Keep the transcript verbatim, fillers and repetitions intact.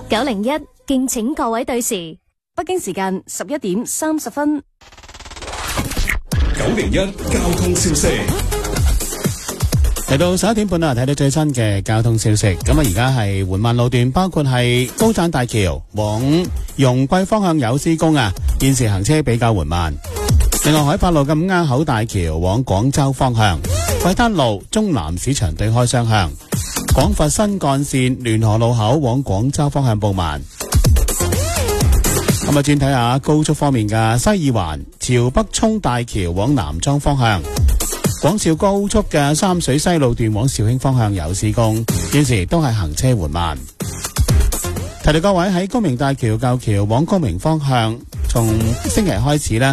九零一，敬請各位對時。 北京時間十一點三十分。 九零一交通消息。 嚟到十一點半啦，睇到最新嘅交通消息。咁啊，而家係緩慢路段，包括係高贊大橋往容桂方向有施工啊，現時行車比較緩慢。另外，海發路嘅五鴉口大橋往廣州方向，桂灘路中南市場對開雙向，廣佛新幹線聯河路口往廣州方向報慢。咁啊，轉睇下高速方面嘅西二環潮北涌大橋往南莊方向。廣肇高速嘅三水西路段往肇興方向有施工，現時都係行車緩慢。提到各位喺高明大橋舊橋往高明方向，從星期日開始呢